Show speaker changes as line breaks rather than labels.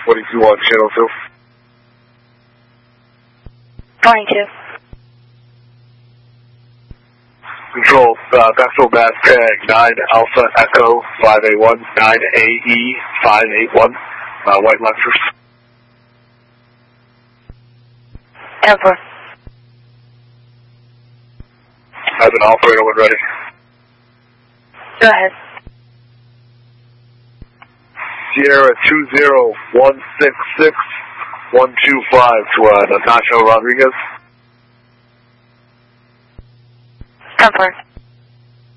22 on channel 2.
22.
Control, Vessel Mass Tag 9 Alpha Echo 5A1 9AE 581, White Lexus.
10-4.
As an operator when ready.
Go ahead.
Sierra 20166-125 to Natasha Rodriguez.
10-4.